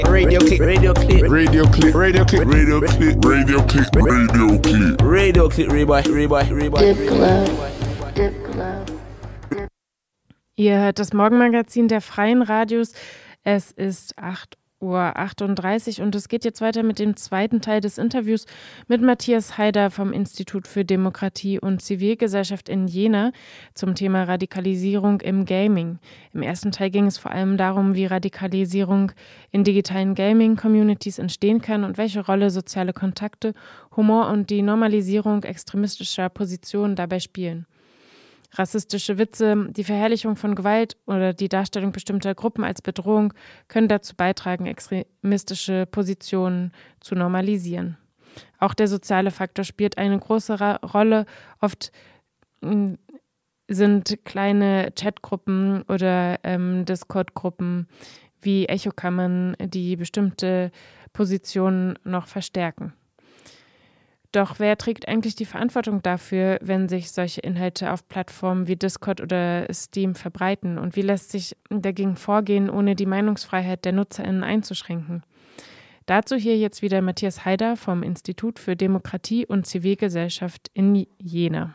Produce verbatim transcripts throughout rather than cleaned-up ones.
Radio click, radio click, Radio click, radio click, radio click, radio click, radio click, radio click, Rebuy, Rebuy, Rebuy. Dip Club, Dip Club. Ihr hört das Morgenmagazin der Freien Radios. Es ist acht Uhr achtunddreißig und es geht jetzt weiter mit dem zweiten Teil des Interviews mit Matthias Haider vom Institut für Demokratie und Zivilgesellschaft in Jena zum Thema Radikalisierung im Gaming. Im ersten Teil ging es vor allem darum, wie Radikalisierung in digitalen Gaming-Communities entstehen kann und welche Rolle soziale Kontakte, Humor und die Normalisierung extremistischer Positionen dabei spielen. Rassistische Witze, die Verherrlichung von Gewalt oder die Darstellung bestimmter Gruppen als Bedrohung können dazu beitragen, extremistische Positionen zu normalisieren. Auch der soziale Faktor spielt eine große Ra- Rolle. Oft mh, sind kleine Chatgruppen oder ähm, Discord-Gruppen wie Echokammern, die bestimmte Positionen noch verstärken. Doch wer trägt eigentlich die Verantwortung dafür, wenn sich solche Inhalte auf Plattformen wie Discord oder Steam verbreiten? Und wie lässt sich dagegen vorgehen, ohne die Meinungsfreiheit der NutzerInnen einzuschränken? Dazu hier jetzt wieder Matthias Haider vom Institut für Demokratie und Zivilgesellschaft in Jena.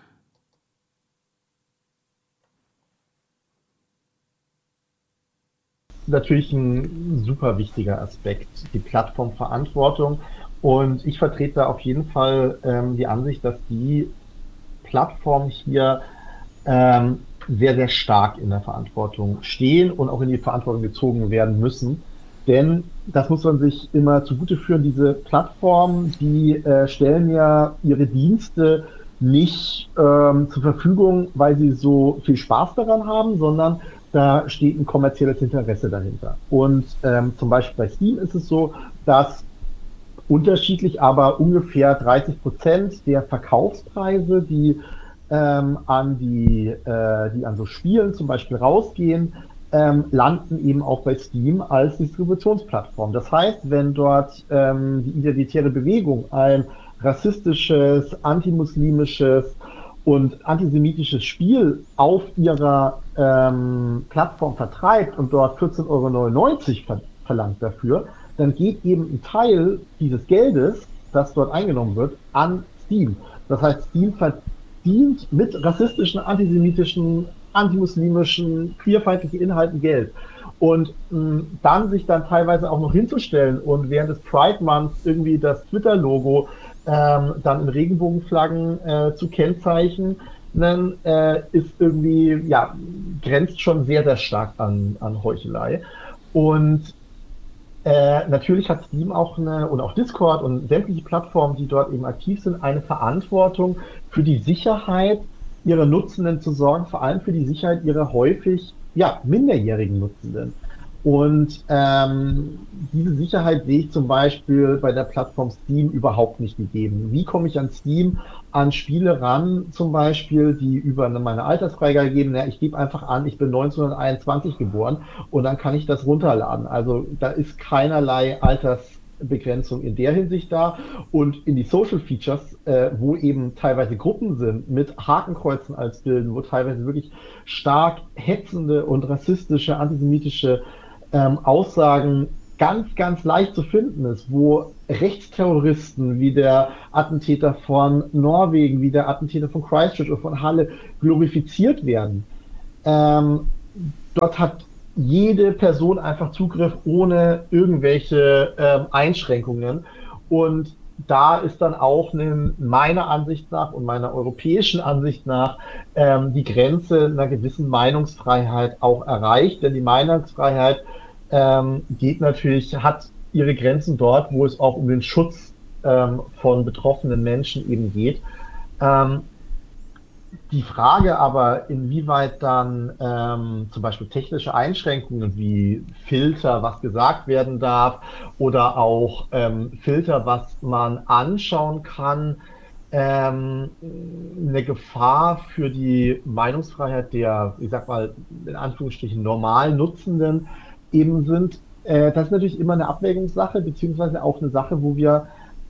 Natürlich ein super wichtiger Aspekt, die Plattformverantwortung. Und ich vertrete da auf jeden Fall ähm, die Ansicht, dass die Plattformen hier ähm, sehr, sehr stark in der Verantwortung stehen und auch in die Verantwortung gezogen werden müssen. Denn das muss man sich immer zugute führen, diese Plattformen, die äh, stellen ja ihre Dienste nicht ähm, zur Verfügung, weil sie so viel Spaß daran haben, sondern da steht ein kommerzielles Interesse dahinter. Und ähm, zum Beispiel bei Steam ist es so, dass unterschiedlich, aber ungefähr dreißig Prozent der Verkaufspreise, die ähm, an die, äh, die an so Spielen zum Beispiel rausgehen, ähm, landen eben auch bei Steam als Distributionsplattform. Das heißt, wenn dort ähm, die identitäre Bewegung ein rassistisches, antimuslimisches und antisemitisches Spiel auf ihrer ähm, Plattform vertreibt und dort vierzehn Euro neunundneunzig ver- verlangt dafür, dann geht eben ein Teil dieses Geldes, das dort eingenommen wird, an Steam. Das heißt, Steam verdient mit rassistischen, antisemitischen, antimuslimischen, queerfeindlichen Inhalten Geld. Und mh, dann sich dann teilweise auch noch hinzustellen und während des Pride Months irgendwie das Twitter-Logo ähm, dann in Regenbogenflaggen äh, zu kennzeichnen, äh, ist irgendwie, ja, grenzt schon sehr, sehr stark an, an Heuchelei. Und Äh, natürlich hat Steam auch eine, und auch Discord und sämtliche Plattformen, die dort eben aktiv sind, eine Verantwortung für die Sicherheit ihrer Nutzenden zu sorgen, vor allem für die Sicherheit ihrer häufig, ja, minderjährigen Nutzenden. Und ähm, diese Sicherheit sehe ich zum Beispiel bei der Plattform Steam überhaupt nicht gegeben. Wie komme ich an Steam an Spiele ran, zum Beispiel, die über meine Altersfreigabe geben? Ja, ich gebe einfach an, ich bin neunzehnhunderteinundzwanzig geboren und dann kann ich das runterladen. Also da ist keinerlei Altersbegrenzung in der Hinsicht da. Und in die Social Features, äh, wo eben teilweise Gruppen sind mit Hakenkreuzen als Bilden, wo teilweise wirklich stark hetzende und rassistische, antisemitische ähm, Aussagen ganz, ganz leicht zu finden ist, wo Rechtsterroristen wie der Attentäter von Norwegen, wie der Attentäter von Christchurch oder von Halle glorifiziert werden. Ähm, dort hat jede Person einfach Zugriff ohne irgendwelche ähm, Einschränkungen. Und da ist dann auch eine, meiner Ansicht nach und meiner europäischen Ansicht nach ähm, die Grenze einer gewissen Meinungsfreiheit auch erreicht. Denn die Meinungsfreiheit ähm, geht natürlich, hat ihre Grenzen dort, wo es auch um den Schutz ähm, von betroffenen Menschen eben geht. Ähm, die Frage aber, inwieweit dann ähm, zum Beispiel technische Einschränkungen wie Filter, was gesagt werden darf, oder auch ähm, Filter, was man anschauen kann, ähm, eine Gefahr für die Meinungsfreiheit der, ich sag mal, in Anführungsstrichen normalen Nutzenden eben sind. Äh, das ist natürlich immer eine Abwägungssache, beziehungsweise auch eine Sache, wo wir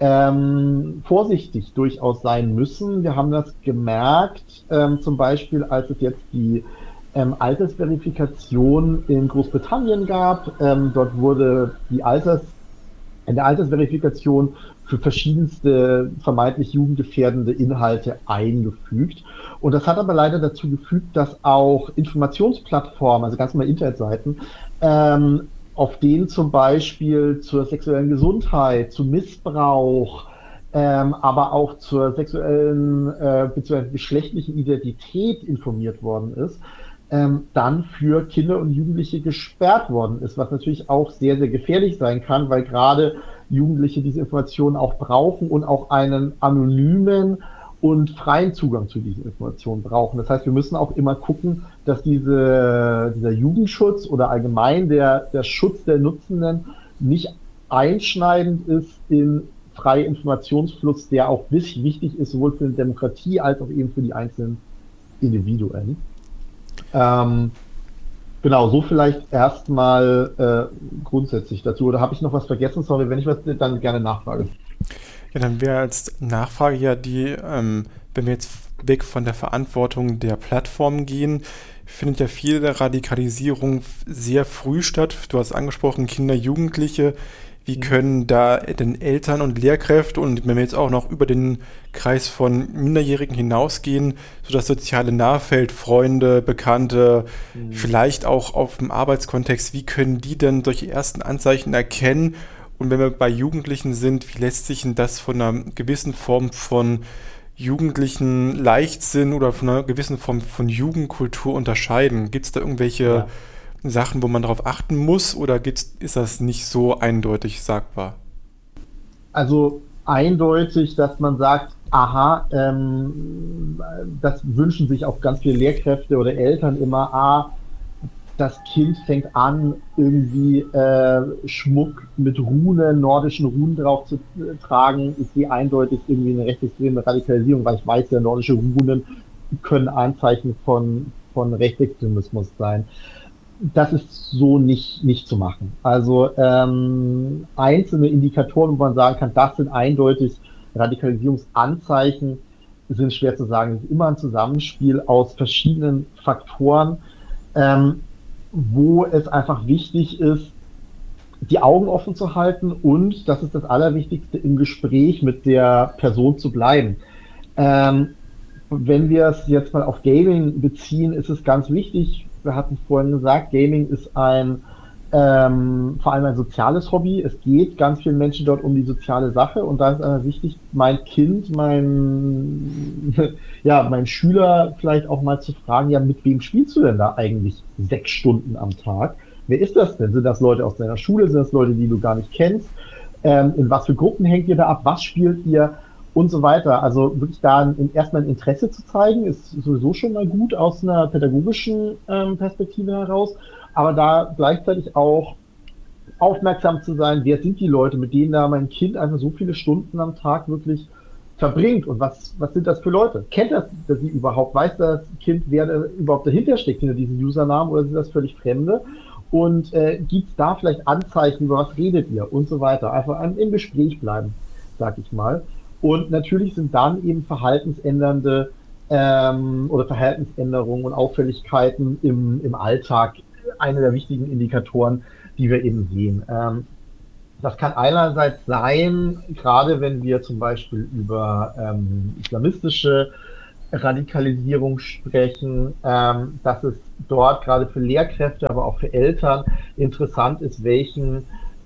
ähm, vorsichtig durchaus sein müssen. Wir haben das gemerkt, ähm, zum Beispiel, als es jetzt die ähm, Altersverifikation in Großbritannien gab. Ähm, dort wurde die Alters, in der Altersverifikation für verschiedenste vermeintlich jugendgefährdende Inhalte eingefügt. Und das hat aber leider dazu gefügt, dass auch Informationsplattformen, also ganz normal Internetseiten, ähm, auf denen zum Beispiel zur sexuellen Gesundheit, zu Missbrauch, ähm, aber auch zur sexuellen äh, bzw. geschlechtlichen Identität informiert worden ist, ähm, dann für Kinder und Jugendliche gesperrt worden ist, was natürlich auch sehr, sehr gefährlich sein kann, weil gerade Jugendliche diese Informationen auch brauchen und auch einen anonymen und freien Zugang zu diesen Informationen brauchen. Das heißt, wir müssen auch immer gucken, dass diese, dieser Jugendschutz oder allgemein der, der Schutz der Nutzenden nicht einschneidend ist in freie Informationsfluss, der auch wichtig ist, sowohl für die Demokratie als auch eben für die einzelnen Individuen. Ähm, genau, so vielleicht erstmal äh, grundsätzlich dazu. Oder habe ich noch was vergessen? Sorry, wenn ich was, dann gerne nachfrage. Ja, dann wäre als Nachfrage ja die, ähm, wenn wir jetzt weg von der Verantwortung der Plattform gehen, findet ja viel der Radikalisierung sehr früh statt. Du hast angesprochen, Kinder, Jugendliche. Wie können da denn Eltern und Lehrkräfte und wenn wir jetzt auch noch über den Kreis von Minderjährigen hinausgehen, so das soziale Nahfeld, Freunde, Bekannte, mhm. vielleicht auch auf dem Arbeitskontext, wie können die denn solche ersten Anzeichen erkennen? Und wenn wir bei Jugendlichen sind, wie lässt sich denn das von einer gewissen Form von jugendlichen Leichtsinn oder von einer gewissen Form von Jugendkultur unterscheiden? Gibt es da irgendwelche ja. Sachen, wo man darauf achten muss oder gibt's, ist das nicht so eindeutig sagbar? Also eindeutig, dass man sagt, aha, ähm, das wünschen sich auch ganz viele Lehrkräfte oder Eltern immer, ah, das Kind fängt an, irgendwie äh, Schmuck mit Runen, nordischen Runen drauf zu äh, tragen. Ich sehe eindeutig irgendwie eine rechtsextreme Radikalisierung, weil ich weiß, ja, nordische Runen können Anzeichen von, von Rechtsextremismus sein. Das ist so nicht, nicht zu machen. Also ähm, einzelne Indikatoren, wo man sagen kann, das sind eindeutig Radikalisierungsanzeichen, sind schwer zu sagen. Es ist immer ein Zusammenspiel aus verschiedenen Faktoren, ähm, wo es einfach wichtig ist, die Augen offen zu halten und, das ist das Allerwichtigste, im Gespräch mit der Person zu bleiben. Ähm, wenn wir es jetzt mal auf Gaming beziehen, ist es ganz wichtig, wir hatten vorhin gesagt, Gaming ist ein ähm, vor allem ein soziales Hobby. Es geht ganz vielen Menschen dort um die soziale Sache und da ist einfach wichtig, mein Kind, mein ja, mein Schüler vielleicht auch mal zu fragen, ja, mit wem spielst du denn da eigentlich sechs Stunden am Tag? Wer ist das denn? Sind das Leute aus deiner Schule? Sind das Leute, die du gar nicht kennst? Ähm, in was für Gruppen hängt ihr da ab? Was spielt ihr? Und so weiter. Also wirklich da ein, erstmal ein Interesse zu zeigen, ist sowieso schon mal gut aus einer pädagogischen ähm, Perspektive heraus, aber da gleichzeitig auch aufmerksam zu sein, wer sind die Leute, mit denen da mein Kind einfach so viele Stunden am Tag wirklich verbringt und was, was sind das für Leute? Kennt das, das sie überhaupt? Weiß das Kind, wer da überhaupt dahinter steckt, hinter diesem Usernamen, oder sind das völlig Fremde? Und äh, gibt es da vielleicht Anzeichen, über was redet ihr und so weiter? Einfach im Gespräch bleiben, sag ich mal. Und natürlich sind dann eben verhaltensändernde ähm, oder Verhaltensänderungen und Auffälligkeiten im, im Alltag eine der wichtigen Indikatoren, die wir eben sehen. Ähm, das kann einerseits sein, gerade wenn wir zum Beispiel über ähm, islamistische Radikalisierung sprechen, ähm, dass es dort gerade für Lehrkräfte, aber auch für Eltern interessant ist, welchen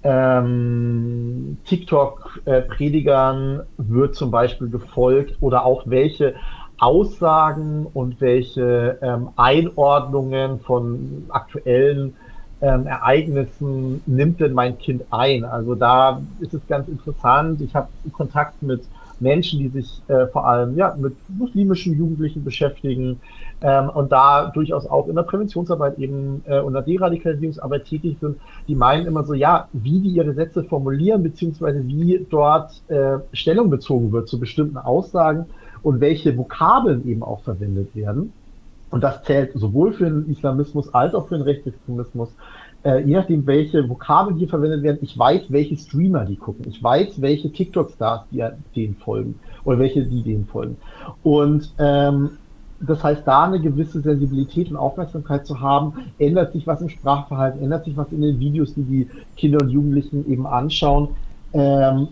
Ähm, TikTok-Predigern wird zum Beispiel gefolgt oder auch welche Aussagen und welche ähm, Einordnungen von aktuellen ähm, Ereignissen nimmt denn mein Kind ein. Also da ist es ganz interessant. Ich habe Kontakt mit Menschen, die sich äh, vor allem ja, mit muslimischen Jugendlichen beschäftigen ähm, und da durchaus auch in der Präventionsarbeit eben äh, und der Deradikalisierungsarbeit tätig sind, die meinen immer so, ja, wie die ihre Sätze formulieren, beziehungsweise wie dort äh, Stellung bezogen wird zu bestimmten Aussagen und welche Vokabeln eben auch verwendet werden. Und das zählt sowohl für den Islamismus als auch für den Rechtsextremismus. Äh, je nachdem, welche Vokabeln hier verwendet werden, ich weiß, welche Streamer die gucken. Ich weiß, welche TikTok-Stars die denen folgen oder welche die denen folgen. Und ähm, das heißt, da eine gewisse Sensibilität und Aufmerksamkeit zu haben, ändert sich was im Sprachverhalten, ändert sich was in den Videos, die die Kinder und Jugendlichen eben anschauen. Ähm,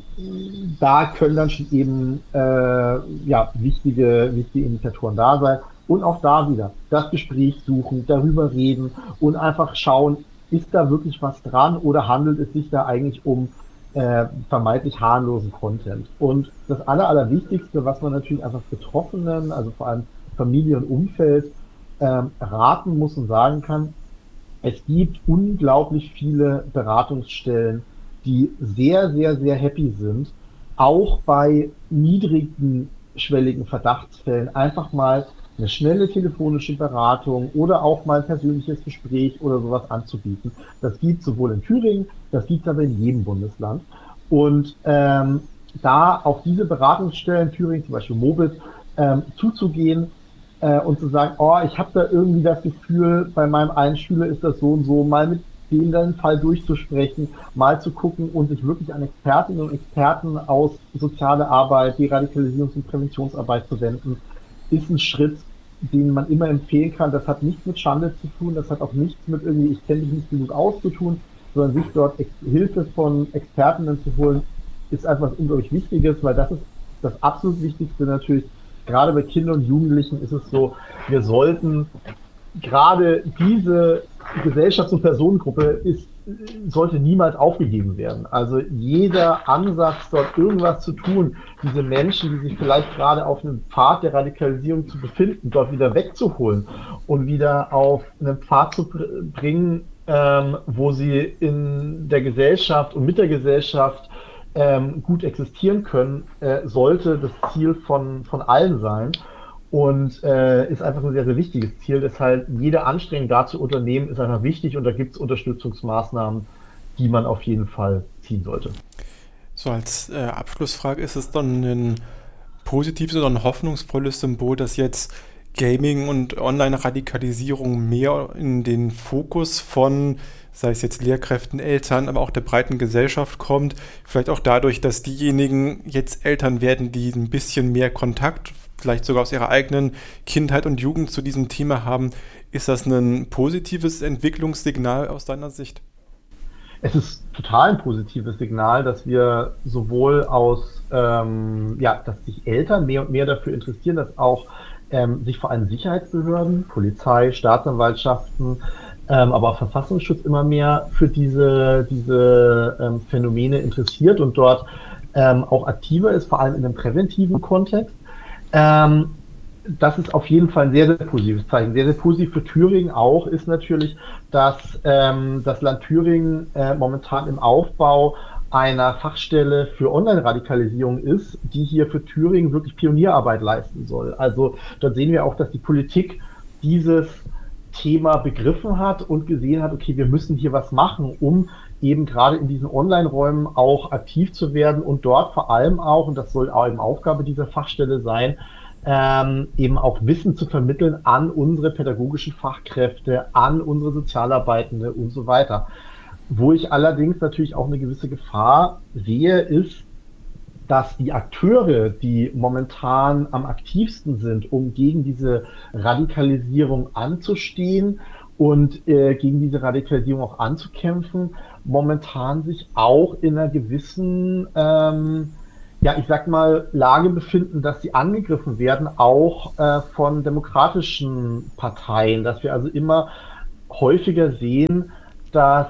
da können dann schon eben äh, ja, wichtige, wichtige Indikatoren da sein. Und auch da wieder das Gespräch suchen, darüber reden und einfach schauen, ist da wirklich was dran oder handelt es sich da eigentlich um äh, vermeintlich harmlosen Content. Und das Aller, Allerwichtigste, was man natürlich einfach Betroffenen, also vor allem Familie und Umfeld, ähm, raten muss und sagen kann, es gibt unglaublich viele Beratungsstellen, die sehr, sehr, sehr happy sind, auch bei niedrigen, schwelligen Verdachtsfällen einfach mal eine schnelle telefonische Beratung oder auch mal ein persönliches Gespräch oder sowas anzubieten. Das gibt es sowohl in Thüringen, das gibt es aber in jedem Bundesland. Und ähm, da auf diese Beratungsstellen, Thüringen zum Beispiel Mobit, ähm, zuzugehen äh, und zu sagen, oh, ich habe da irgendwie das Gefühl, bei meinem einen Schüler ist das so und so, mal mit dem dann Fall durchzusprechen, mal zu gucken und sich wirklich an Expertinnen und Experten aus sozialer Arbeit, Deradikalisierungs- und Präventionsarbeit zu wenden, ist ein Schritt, den man immer empfehlen kann. Das hat nichts mit Schande zu tun, das hat auch nichts mit irgendwie, ich kenne mich nicht genug aus zu tun, sondern sich dort Ex- Hilfe von Expertinnen zu holen, ist einfach was unglaublich Wichtiges, weil das ist das absolut Wichtigste natürlich. Gerade bei Kindern und Jugendlichen ist es so, wir sollten gerade diese Gesellschafts- und Personengruppe ist, sollte niemals aufgegeben werden. Also jeder Ansatz, dort irgendwas zu tun, diese Menschen, die sich vielleicht gerade auf einem Pfad der Radikalisierung zu befinden, dort wieder wegzuholen und wieder auf einen Pfad zu bringen, ähm, wo sie in der Gesellschaft und mit der Gesellschaft ähm, gut existieren können, äh, sollte das Ziel von, von allen sein. Und äh, ist einfach ein sehr, sehr wichtiges Ziel. Deshalb jede Anstrengung da zu unternehmen, ist einfach wichtig und da gibt es Unterstützungsmaßnahmen, die man auf jeden Fall ziehen sollte. So als äh, Abschlussfrage, ist es dann ein positives oder ein hoffnungsvolles Symbol, dass jetzt Gaming und Online-Radikalisierung mehr in den Fokus von, sei es jetzt Lehrkräften, Eltern, aber auch der breiten Gesellschaft kommt? Vielleicht auch dadurch, dass diejenigen jetzt Eltern werden, die ein bisschen mehr Kontakt vielleicht sogar aus ihrer eigenen Kindheit und Jugend zu diesem Thema haben. Ist das ein positives Entwicklungssignal aus deiner Sicht? Es ist total ein positives Signal, dass wir sowohl aus, ähm, ja, dass sich Eltern mehr und mehr dafür interessieren, dass auch ähm, sich vor allem Sicherheitsbehörden, Polizei, Staatsanwaltschaften, ähm, aber auch Verfassungsschutz immer mehr für diese, diese ähm, Phänomene interessiert und dort ähm, auch aktiver ist, vor allem in einem präventiven Kontext. Ähm, das ist auf jeden Fall ein sehr, sehr positives Zeichen. Sehr, sehr positiv für Thüringen auch ist natürlich, dass ähm, das Land Thüringen äh, momentan im Aufbau einer Fachstelle für Online-Radikalisierung ist, die hier für Thüringen wirklich Pionierarbeit leisten soll. Also dort sehen wir auch, dass die Politik dieses Thema begriffen hat und gesehen hat, okay, wir müssen hier was machen, um eben gerade in diesen Online-Räumen auch aktiv zu werden und dort vor allem auch, und das soll auch eben Aufgabe dieser Fachstelle sein, ähm, eben auch Wissen zu vermitteln an unsere pädagogischen Fachkräfte, an unsere Sozialarbeitende und so weiter. Wo ich allerdings natürlich auch eine gewisse Gefahr sehe, ist, dass die Akteure, die momentan am aktivsten sind, um gegen diese Radikalisierung anzustehen und äh, gegen diese Radikalisierung auch anzukämpfen, momentan sich auch in einer gewissen, ähm, ja, ich sag mal, Lage befinden, dass sie angegriffen werden, auch äh, von demokratischen Parteien, dass wir also immer häufiger sehen, dass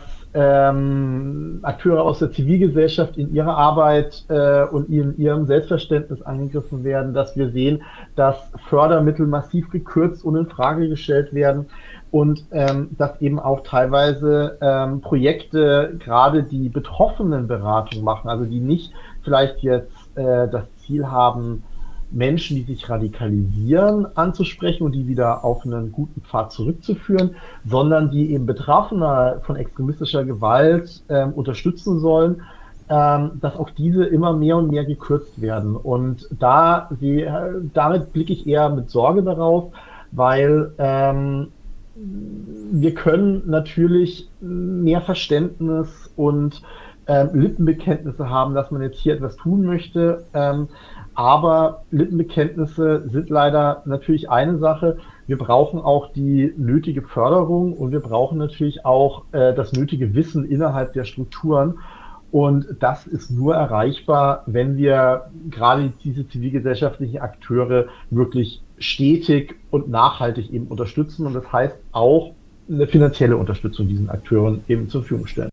ähm, Akteure aus der Zivilgesellschaft in ihrer Arbeit äh, und in ihrem Selbstverständnis angegriffen werden, dass wir sehen, dass Fördermittel massiv gekürzt und in Frage gestellt werden und ähm, dass eben auch teilweise ähm, Projekte, gerade die Betroffenenberatung machen, also die nicht vielleicht jetzt äh, das Ziel haben, Menschen, die sich radikalisieren, anzusprechen und die wieder auf einen guten Pfad zurückzuführen, sondern die eben Betroffene von extremistischer Gewalt ähm, unterstützen sollen, ähm, dass auch diese immer mehr und mehr gekürzt werden. Und da sie, damit blicke ich eher mit Sorge darauf, weil ähm, wir können natürlich mehr Verständnis und ähm, Lippenbekenntnisse haben, dass man jetzt hier etwas tun möchte. Ähm, aber Lippenbekenntnisse sind leider natürlich eine Sache. Wir brauchen auch die nötige Förderung und wir brauchen natürlich auch äh, das nötige Wissen innerhalb der Strukturen. Und das ist nur erreichbar, wenn wir gerade diese zivilgesellschaftlichen Akteure wirklich stetig und nachhaltig eben unterstützen. Und das heißt auch eine finanzielle Unterstützung diesen Akteuren eben zur Verfügung stellen.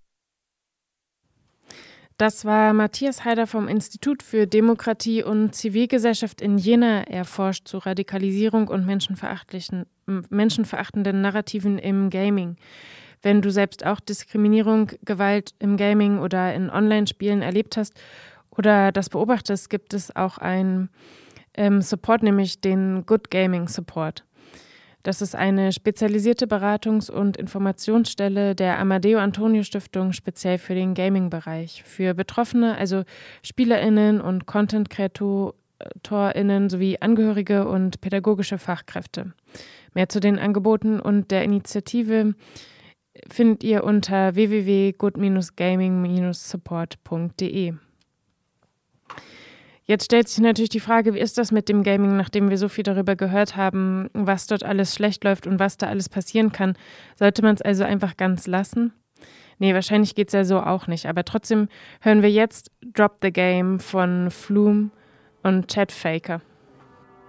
Das war Matthias Haider vom Institut für Demokratie und Zivilgesellschaft in Jena. Er forscht zu Radikalisierung und menschenverachtlichen, menschenverachtenden Narrativen im Gaming. Wenn du selbst auch Diskriminierung, Gewalt im Gaming oder in Online-Spielen erlebt hast oder das beobachtest, gibt es auch einen ähm, Support, nämlich den Good Gaming Support. Das ist eine spezialisierte Beratungs- und Informationsstelle der Amadeo Antonio Stiftung speziell für den Gaming-Bereich. Für Betroffene, also SpielerInnen und Content-KreatorInnen sowie Angehörige und pädagogische Fachkräfte. Mehr zu den Angeboten und der Initiative findet ihr unter w w w punkt good gaming support punkt d e. Jetzt stellt sich natürlich die Frage, wie ist das mit dem Gaming, nachdem wir so viel darüber gehört haben, was dort alles schlecht läuft und was da alles passieren kann. Sollte man es also einfach ganz lassen? Nee, wahrscheinlich geht es ja so auch nicht. Aber trotzdem hören wir jetzt Drop the Game von Flume und Chad Faker.